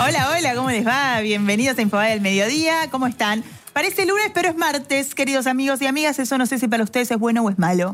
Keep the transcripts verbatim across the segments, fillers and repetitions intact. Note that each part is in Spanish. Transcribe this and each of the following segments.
Hola, hola, ¿cómo les va? Bienvenidos a Infobae del Mediodía. ¿Cómo están? Parece lunes, pero es martes, queridos amigos y amigas. Eso no sé si para ustedes es bueno o es malo.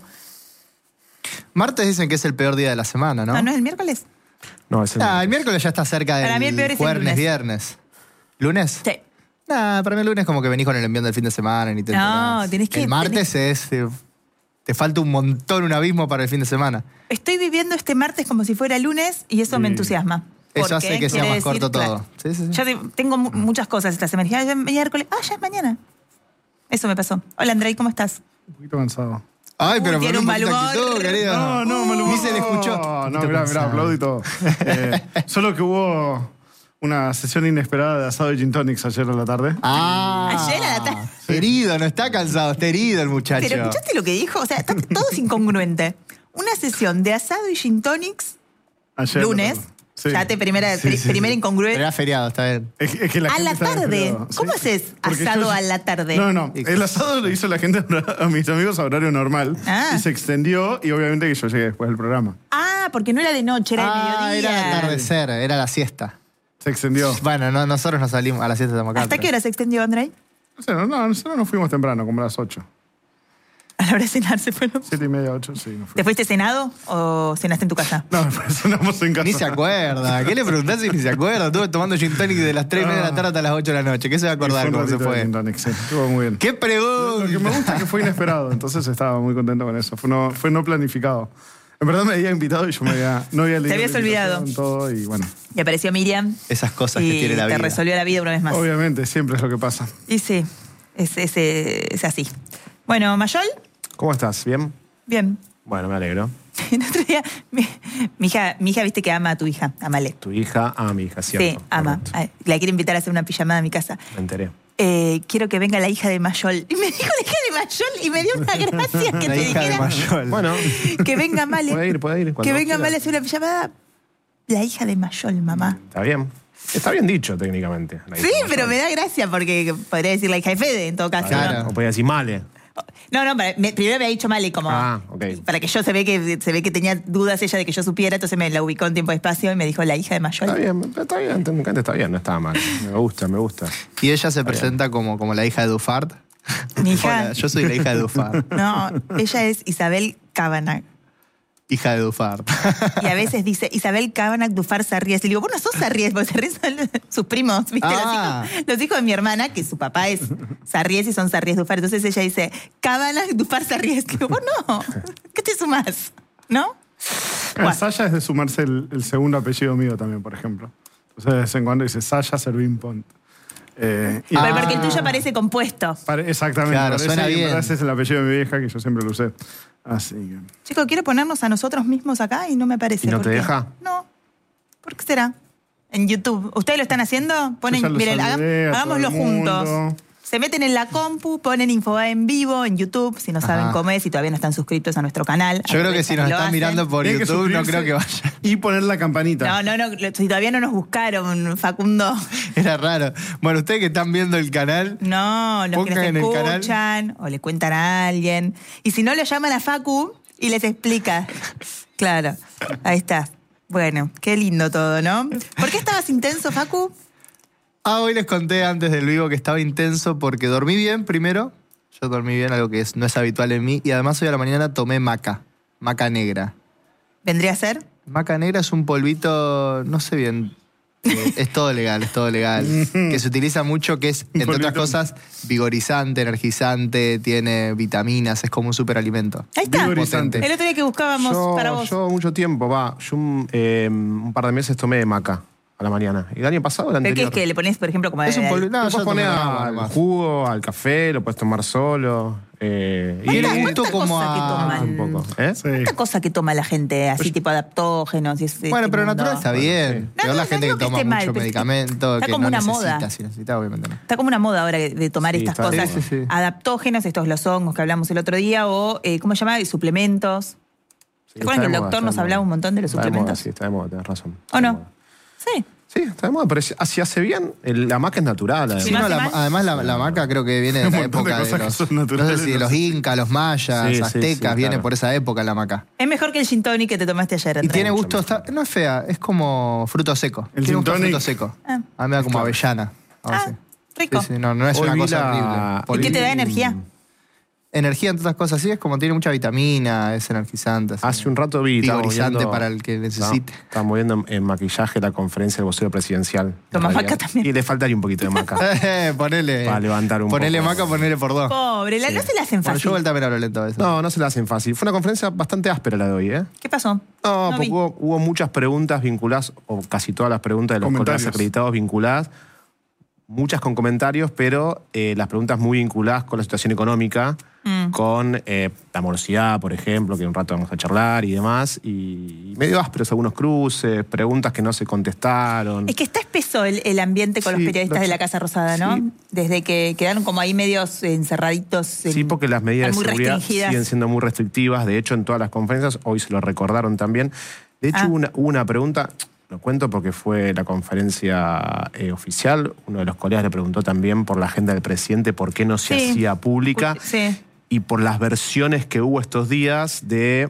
Martes dicen que es el peor día de la semana, ¿no? ¿No, no es el miércoles? No, es el Ah, el miércoles ya está cerca del Para mí el peor es el jueves, lunes. viernes. ¿Lunes? Sí. Nah, para mí el lunes como que venís con el envión del fin de semana y te No, enterás. tenés que- El martes es... Te, te falta un montón, un abismo para el fin de semana. Estoy viviendo este martes como si fuera lunes y eso me entusiasma. Eso Porque hace que sea quiere más corto decir, todo. claro, Sí, sí, sí. Ya te- tengo mu- muchas cosas esta semana. Ya es miércoles. Ah, ya es mañana. Eso me pasó. Hola, Andrei, ¿cómo estás? Un poquito cansado. Ay, Uy, pero tiene por un un mal poquito humor. actitud, querido. No, no, mal humor. Ni se le escuchó. No, no, Poquito mirá, mirá, cansado. aplaudo y todo. Eh, solo que hubo una sesión inesperada de asado y gin tonics ayer a la tarde. Ah. Ayer a la tarde. Herido, no está cansado, está herido el muchacho. Pero ¿escuchaste lo que dijo? O sea, está todo es incongruente. Una sesión de asado y gin tonics Ayer lunes. a la tarde. Sí. Ya te primera, Sí, pri- sí, primera sí. incongruente. Pero era feriado, está bien. Es, es que la A gente la estaba tarde. desesperada. ¿Cómo haces Porque asado yo- a la tarde? No, no. El asado lo hizo la gente a mis amigos a horario normal. Ah. Y se extendió y obviamente que yo llegué después del programa. Ah, porque no era de noche, era de Ah, mediodía. era el atardecer, era la siesta. Se extendió. Bueno, no, nosotros nos salimos a la siesta de acá. ¿Hasta pero- qué hora se extendió, Andrei? No sé, no, no, nosotros nos fuimos temprano, como a las ocho. A la hora de cenar se fueron. Siete y media, ocho, sí. Nos ¿Te fuimos. fuiste cenado o cenaste en tu casa? No, después cenamos en casa. Ni se acuerda. ¿Qué le preguntás si ni se acuerda? Estuve tomando gin tonic de las tres y media de la tarde hasta las ocho de la noche. ¿Qué se va a acordar Y cómo un se ratito de fue? gin tonic, sí. Estuvo muy bien. ¿Qué Lo que me pregunta? gusta es que fue inesperado, entonces estaba muy contento con eso. Fue no, fue no planificado. En verdad me había invitado y yo me había, no había leído. habías la olvidado. invitación, Todo y bueno, Y apareció Miriam Esas cosas y que tiene la te vida. resolvió la vida una vez más. obviamente, siempre es lo que pasa. Y sí, es, es, eh, es así. Bueno, Mayol, ¿Cómo estás? ¿Bien? bien. Bueno, me alegro. El otro día, mi, mi hija, mi hija, viste que ama a tu hija, amale. Tu hija, ah, mi hija, cierto. Sí, ama. Correcto. Ay, la quiere invitar a hacer una pijamada a mi casa. Me enteré. Eh, quiero que venga la hija de Mayol. Y me dijo la hija de Mayol y me dio una gracia que La te hija de dijera Mayol. Bueno, que venga Male. puede ir, puede ir. cuando Que venga quiera. Male a hacer una pijamada. La hija de Mayol, mamá. Está bien. Está bien dicho técnicamente. la Sí, hija pero mayor. me da gracia porque podría decir la hija de Fede en todo caso. Está bien. Claro. O podía decir Male. No, no, para- me- primero me ha dicho Male como Ah, ok. para que yo se ve que se ve que tenía dudas ella de que yo supiera, entonces me la ubicó en tiempo y espacio y me dijo la hija de Mayol. Está bien, está bien, técnicamente está bien, no está mal. Me gusta, me gusta. Y ella se presenta como, como la hija de Dufart. Mi hija. Hola, yo soy la hija de Dufart. No, ella es Isabel Cabanag. Hija de Dufart. Y a veces dice Isabel Cabanag Dufar Sarries. Y le digo, vos no sos Sarries, porque Sarries son sus primos, ¿viste? Ah. Los, hijos, los hijos de mi hermana, que su papá es Sarries y son Sarries Dufar. Entonces ella dice, Cabanag Dufar Sarries. Le digo, vos no, ¿qué te sumás? ¿No? El Bueno. Saya es de sumarse el, el segundo apellido mío también, por ejemplo. Entonces de vez en cuando dice Saya Servín Pont. Eh, y- Pero Ah. porque el tuyo parece compuesto. Pare- exactamente. Claro, parece, suena y en bien. verdad ese es el apellido de mi vieja que yo siempre lo usé. Así que. Chicos, quiero ponernos a nosotros mismos acá y no me parece. ¿Y no ¿Por te qué? deja? No. ¿Por qué será? En YouTube. ¿Ustedes lo están haciendo? Ponen, Yo ya lo miren, saludé hagam- a hagámoslo todo el mundo. juntos. Se meten en la compu, ponen Infobae en vivo en YouTube, si no saben Ajá. cómo es, si todavía no están suscritos a nuestro canal. Yo creo que si nos aprovechan y lo están hacen. mirando por Tienen que YouTube, no suscribirse creo que vaya. Y poner la campanita. No, no, no, si todavía no nos buscaron, Facundo. Era raro. Bueno, ustedes que están viendo el canal, No, los que Pongan en el nos canal. escuchan o le cuentan a alguien. Y si no, lo llaman a Facu y les explica. Claro, ahí está. Bueno, qué lindo todo, ¿no? ¿Por qué estabas intenso, Facu? ah, hoy les conté antes del vivo que estaba intenso porque dormí bien primero. Yo dormí bien, algo que es- no es habitual en mí. Y además hoy a la mañana tomé maca, maca negra. ¿Vendría a ser? Maca negra es un polvito, no sé bien, eh, es todo legal, es todo legal. Que se utiliza mucho, que es, entre otras polvito. cosas, vigorizante, energizante, tiene vitaminas, es como un superalimento. Ahí está. Vigorizante. El otro día que buscábamos Yo, para vos. yo mucho tiempo, va. Yo un, eh, un par de meses tomé maca a la mañana. ¿Y el año pasado el ¿Pero qué anterior? es que le pones, por ejemplo, como Es un al- polvito, no, Lo yo puedes poner tomé al agua, jugo, al café, lo puedes tomar solo. Eh, Y ¿Cuánta- el gusto cuánta como cosa que a... toman? un poco. ¿Eh? Sí. ¿Cuánta cosa que toma la gente así, tipo adaptógenos? Y ese Bueno, pero mundo? natural está bien. No, Peor no, la no gente digo que que toma esté mal, mucho pero es que medicamento, está que como no una necesita. moda. Si necesita, obviamente no. Está como una moda ahora de tomar Sí, estas está cosas. bien. Sí, sí, sí. Adaptógenos, estos los hongos que hablamos el otro día, o, eh, ¿cómo se llama? Y suplementos. Sí, ¿Se acuerdan que está el de doctor moda, nos está de hablaba moda. un montón de los Está de moda, suplementos? sí, está de moda, tenés razón. ¿O Está de no? moda. Sí. Sí, está de moda, pero si si hace bien, el- la maca es natural. además. Sí, Sí, no no, hace la- mal. además la, la maca creo que viene de Un la montón de época de, cosas que los, son no naturales, sé si de no los sé. incas, los mayas, Sí, sí, aztecas, sí, viene claro. por esa época la maca. Es mejor que el gin tonic que te tomaste ayer, Y Andrea. tiene mucho gusto, mejor. está- no es fea, es como fruto seco. El tiene gin gusto a fruto tonic. seco. Ah, A mí me da como Claro. avellana. algo Ah, así. rico. Sí, sí, no, no es Hoy una vi cosa la- ¿Y horrible. qué te da Poli- energía? Energía en todas cosas así, es como tiene mucha vitamina, es energizante. así. Hace un rato vi. estábamos Vigorizante viendo- para el que necesite. Estábamos- Estábamos viendo en, en maquillaje la conferencia del vocero presidencial. Toma En maca realidad. también. Y le faltaría un poquito de maca. Eh, ponele. Para levantar un ponele poco. maca, ponele por dos. Pobre, la, no se la hacen Bueno, fácil. yo vuelta también hablo lento a veces. No, no se la hacen fácil. Fue una conferencia bastante áspera la de hoy, ¿eh? ¿Qué pasó? No, No porque vi. hubo, hubo muchas preguntas vinculadas, o casi todas las preguntas de los Comentarios. colegas acreditados vinculadas, muchas con comentarios, pero eh, las preguntas muy vinculadas con la situación económica, Mm. con eh, la morosidad, por ejemplo, que un rato vamos a charlar y demás, y, y medio ásperos algunos cruces, preguntas que no se contestaron. Es que está espeso el, el ambiente con Sí, los periodistas lo- de la Casa Rosada, ¿no? sí. Desde que quedaron como ahí medios encerraditos. en- Sí, porque las medidas de están muy seguridad restringidas. siguen siendo muy restrictivas. De hecho, en todas las conferencias, hoy se lo recordaron también. De hecho, Ah. hubo una, hubo una pregunta, lo cuento porque fue la conferencia eh, oficial. Uno de los colegas le preguntó también por la agenda del presidente, por qué no se Sí. hacía pública. Sí. Y por las versiones que hubo estos días de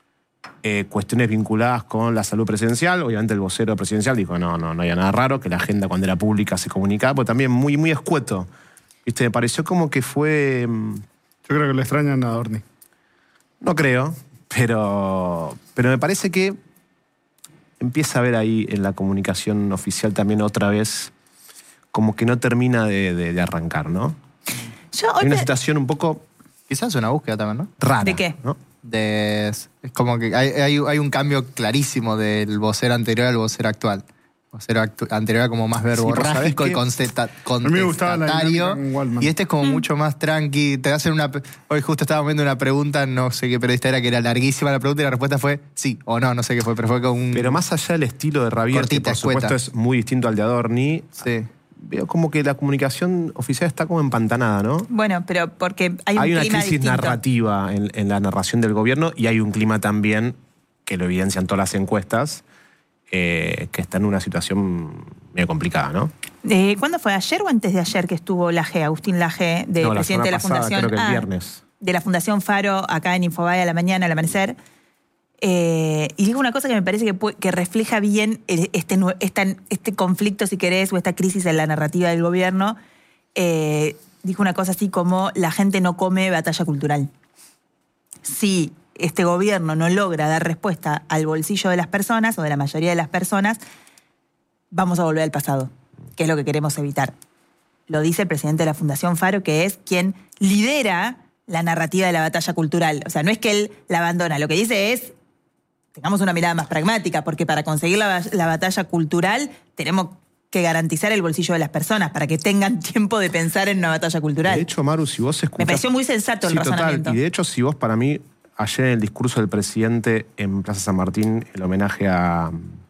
eh, cuestiones vinculadas con la salud presidencial. Obviamente el vocero presidencial dijo, no, no, no había nada raro, que la agenda cuando era pública se comunicaba, pero también muy, muy escueto. ¿Viste? Me pareció como que fue... mm, Yo creo que le extrañan a Dorni. No creo, pero, pero me parece que empieza a haber ahí en la comunicación oficial también otra vez como que no termina de, de- de arrancar, ¿no? Yo hoy Hay una pe- situación un poco Quizás una búsqueda también, ¿no? rara. ¿De qué? ¿no? De, es como que hay, hay, hay un cambio clarísimo del vocero anterior al vocero actual. El vocero actu- anterior era como más Sí, pero verborrágico ¿sabés y qué? contesta- A mí me gustaba la contestatario. dinámica con Waldman. Y este es como mucho más tranqui. Te hacen una. pe- Hoy justo estábamos viendo una pregunta, no sé qué periodista era, que era larguísima la pregunta y la respuesta fue sí o no, no sé qué fue, pero fue con un. Pero más allá del estilo de Rabier, que Cortita, por supuesto escueta. es muy distinto al de Adorni, Sí. veo como que la comunicación oficial está como empantanada, ¿no? Bueno, pero porque hay un Hay una clima crisis distinto. narrativa en, en la narración del gobierno y hay un clima también, que lo evidencian todas las encuestas, eh, que está en una situación medio complicada, ¿no? Eh, ¿Cuándo fue? ¿Ayer o antes de ayer que estuvo Laje, Agustín Laje, de No, la presidente de la semana pasada, Fundación? creo que el Ah, viernes. de la Fundación Faro, acá en Infobae a la mañana, al amanecer. Eh, y dijo una cosa que me parece que, pu- que refleja bien el- este, nue- esta- este conflicto, si querés, o esta crisis en la narrativa del gobierno. Eh, dijo una cosa así como: la gente no come batalla cultural. Si este gobierno no logra dar respuesta al bolsillo de las personas o de la mayoría de las personas, vamos a volver al pasado, que es lo que queremos evitar. Lo dice el presidente de la Fundación Faro, que es quien lidera la narrativa de la batalla cultural. O sea, no es que él la abandona, lo que dice es: tengamos una mirada más pragmática, porque para conseguir la, la batalla cultural tenemos que garantizar el bolsillo de las personas para que tengan tiempo de pensar en una batalla cultural. De hecho, Maru, si vos escuchás... Me pareció muy sensato el Sí, total. razonamiento. Y de hecho, si vos, para mí, ayer en el discurso del presidente en Plaza San Martín, el homenaje a,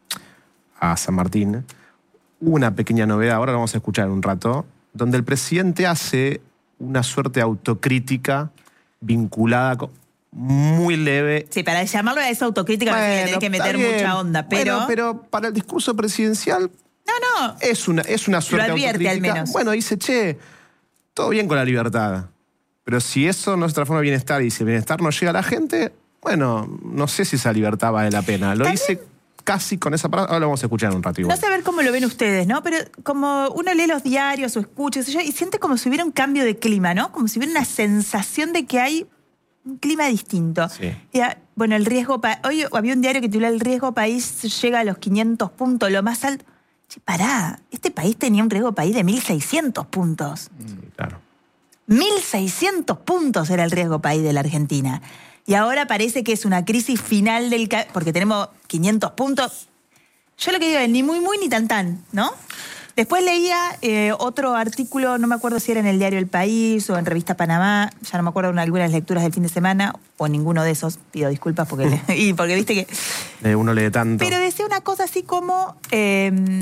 a San Martín, hubo una pequeña novedad, ahora lo vamos a escuchar en un rato, donde el presidente hace una suerte de autocrítica vinculada con, muy leve. Sí, para llamarlo a esa autocrítica me parece que tenés que está meter bien. mucha onda, pero... Bueno, pero para el discurso presidencial No, no. es una, es una suerte de advierte, al autocrítica. menos. Bueno, dice, che, todo bien con la libertad. Pero si eso no se transforma en bienestar y si el bienestar no llega a la gente, bueno, no sé si esa libertad vale la pena. Lo También- hice casi con esa palabra. Ahora lo vamos a escuchar en un rato igual. No sé a ver cómo lo ven ustedes, ¿no? Pero como uno lee los diarios o escucha, qué sé yo, y siente como si hubiera un cambio de clima, ¿no? Como si hubiera una sensación de que hay un clima distinto. Sí. Y, ah, bueno, el riesgo... pa- Hoy había un diario que titulaba: el riesgo país llega a los quinientos puntos, lo más alto. Che, pará, este país tenía un riesgo país de mil seiscientos puntos. Sí, claro. mil seiscientos puntos era el riesgo país de la Argentina. Y ahora parece que es una crisis final del... ca- porque tenemos quinientos puntos. Yo lo que digo es ni muy muy ni tan tan, ¿no? Después leía eh, otro artículo, no me acuerdo si era en el diario El País o en Revista Panamá, ya no me acuerdo, en algunas lecturas del fin de semana, o ninguno de esos, pido disculpas porque, le- y porque viste que... Eh, uno lee tanto. Pero decía una cosa así como... eh,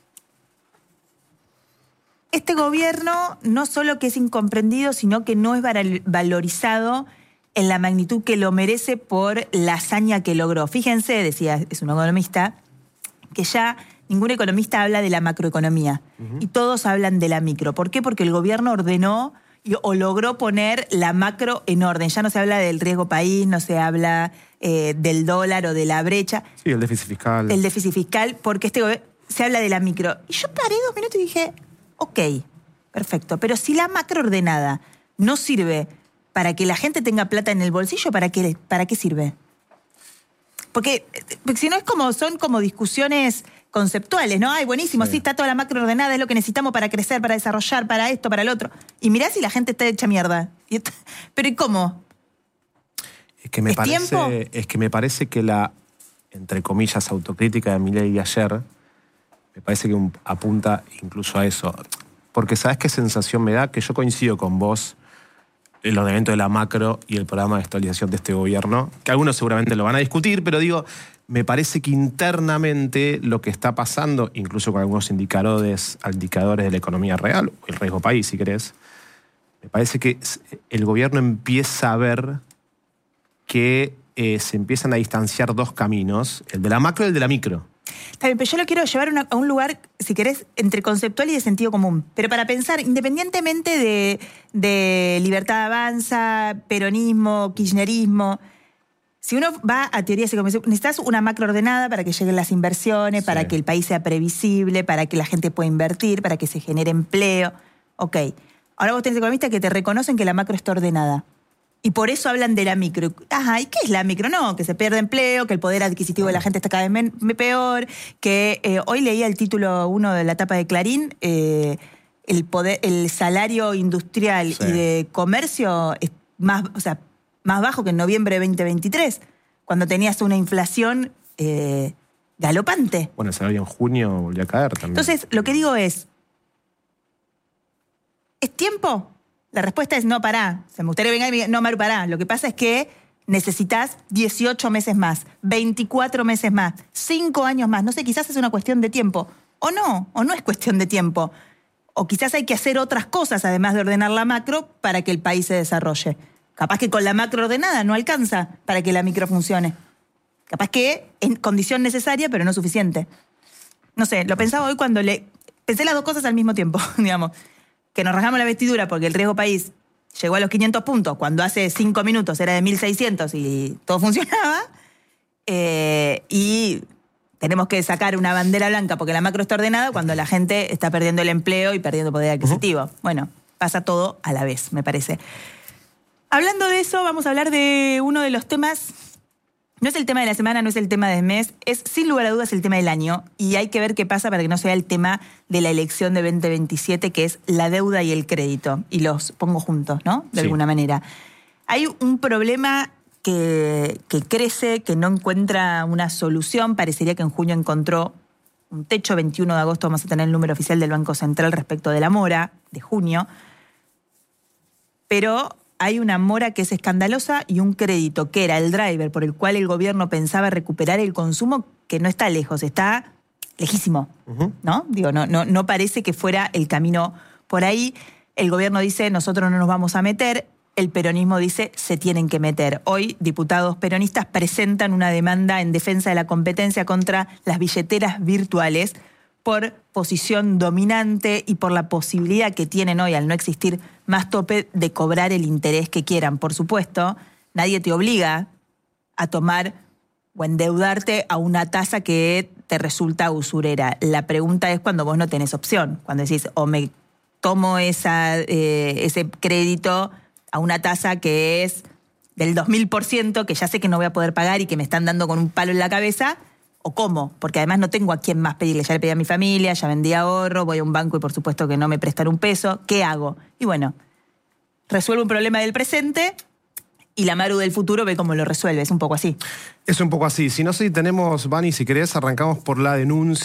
este gobierno no solo que es incomprendido, sino que no es varal- valorizado en la magnitud que lo merece por la hazaña que logró. Fíjense, decía, es un economista, que ya ningún economista habla de la macroeconomía y todos hablan de la micro. ¿Por qué? Porque el gobierno ordenó y- o logró poner la macro en orden. Ya no se habla del riesgo país, no se habla eh, del dólar o de la brecha. Sí, el déficit fiscal. El déficit fiscal, porque este gobierno... se habla de la micro. Y yo paré dos minutos y dije, ok, perfecto, pero si la macroordenada no sirve para que la gente tenga plata en el bolsillo, ¿para qué, para qué sirve? Porque, porque si no es como, son como discusiones conceptuales, ¿no? Ay, buenísimo, sí. sí, está toda la macroordenada, es lo que necesitamos para crecer, para desarrollar, para esto, para el otro. Y mirá si la gente está hecha mierda. Y está, pero ¿y cómo? Es que me ¿Es parece, tiempo? es que me parece que la, entre comillas, autocrítica de Milei de ayer, me parece que un, apunta incluso a eso. Porque ¿sabes qué sensación me da? Que yo coincido con vos el ordenamiento de la macro y el programa de estabilización de este gobierno, que algunos seguramente lo van a discutir, pero digo, me parece que internamente lo que está pasando, incluso con algunos indicadores, indicadores de la economía real, o el riesgo país, si querés, me parece que el gobierno empieza a ver que eh, se empiezan a distanciar dos caminos, el de la macro y el de la micro. Está bien, pero yo lo quiero llevar una, a un lugar, si querés, entre conceptual y de sentido común. Pero para pensar, independientemente de, de Libertad Avanza, peronismo, kirchnerismo, si uno va a teorías económicas, necesitas una macroordenada para que lleguen las inversiones, sí. para que el país sea previsible, para que la gente pueda invertir, para que se genere empleo. Ok. Ahora vos tenés economistas que te reconocen que la macro está ordenada. Y por eso hablan de la micro. Ajá, ¿y qué es la micro? No, que se pierde empleo, que el poder adquisitivo de la gente está cada vez men- peor, que eh, hoy leía el título uno de la tapa de Clarín, eh, el, poder, el salario industrial sí. y de comercio es más, o sea, más bajo que en noviembre de veinte veintitrés, cuando tenías una inflación eh, galopante. Bueno, el salario en junio volvió a caer también. Entonces, lo que digo es, ¿es tiempo? La respuesta es no, pará. Se me gustaría venir y me diga, no, Maru, pará. Lo que pasa es que necesitas dieciocho meses más, veinticuatro meses más, cinco años más. No sé, quizás es una cuestión de tiempo. O no, o no es cuestión de tiempo. O quizás hay que hacer otras cosas, además de ordenar la macro, para que el país se desarrolle. Capaz que con la macro ordenada no alcanza para que la micro funcione. Capaz que en condición necesaria, pero no suficiente. No sé, lo pensaba hoy cuando le... Pensé las dos cosas al mismo tiempo, digamos. Que nos rasgamos la vestidura porque el riesgo país llegó a los quinientos puntos cuando hace cinco minutos era de mil seiscientos y todo funcionaba. Eh, y tenemos que sacar una bandera blanca porque la macro está ordenada cuando la gente está perdiendo el empleo y perdiendo poder adquisitivo. Uh-huh. Bueno, pasa todo a la vez, me parece. Hablando de eso, vamos a hablar de uno de los temas... No es el tema de la semana, no es el tema del mes, es sin lugar a dudas el tema del año. Y hay que ver qué pasa para que no sea el tema de la elección de veinte veintisiete, que es la deuda y el crédito. Y los pongo juntos, ¿no? De sí. alguna manera. Hay un problema que, que crece, que no encuentra una solución. Parecería que en junio encontró un techo. veintiuno de agosto vamos a tener el número oficial del Banco Central respecto de la mora de junio. Pero... hay una mora que es escandalosa y un crédito que era el driver por el cual el gobierno pensaba recuperar el consumo que no está lejos, está lejísimo, uh-huh. ¿no? Digo, no, no, no parece que fuera el camino por ahí. El gobierno dice, nosotros no nos vamos a meter. El peronismo dice, se tienen que meter. Hoy, diputados peronistas presentan una demanda en defensa de la competencia contra las billeteras virtuales por posición dominante y por la posibilidad que tienen hoy, al no existir más tope, de cobrar el interés que quieran. Por supuesto, nadie te obliga a tomar o endeudarte a una tasa que te resulta usurera. La pregunta es cuando vos no tenés opción, cuando decís, o me tomo esa, eh, ese crédito a una tasa que es del dos mil por ciento, que ya sé que no voy a poder pagar y que me están dando con un palo en la cabeza, o cómo, porque además no tengo a quién más pedirle. Ya le pedí a mi familia, ya vendí ahorro, voy a un banco y por supuesto que no me prestan un peso. ¿Qué hago? Y bueno, resuelvo un problema del presente y la Maru del futuro ve cómo lo resuelve. Es un poco así. Es un poco así. Si no sé si tenemos, Vani, si querés, arrancamos por la denuncia.